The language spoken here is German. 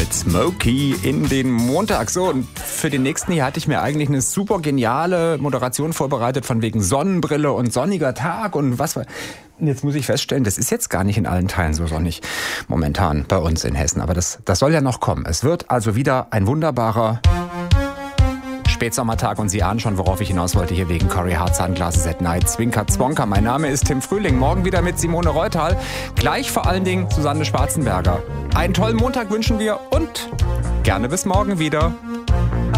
mit Smokey in den Montag. So, und für den nächsten hier hatte ich mir eigentlich eine super geniale Moderation vorbereitet von wegen Sonnenbrille und sonniger Tag und was. Jetzt muss ich feststellen, das ist jetzt gar nicht in allen Teilen so sonnig momentan bei uns in Hessen. Aber das soll ja noch kommen. Es wird also wieder ein wunderbarer Spätsommertag und Sie ahnen schon, worauf ich hinaus wollte, hier wegen Corey Hart, Sunglasses at Night, Zwinker, Zwonker. Mein Name ist Tim Frühling, morgen wieder mit Simone Reutal, gleich vor allen Dingen Susanne Schwarzenberger. Einen tollen Montag wünschen wir und gerne bis morgen wieder.